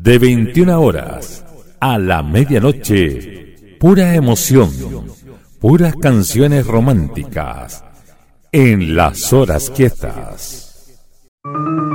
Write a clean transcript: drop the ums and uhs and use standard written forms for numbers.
de 21 horas a la medianoche, pura emoción, puras canciones románticas, en las horas quietas.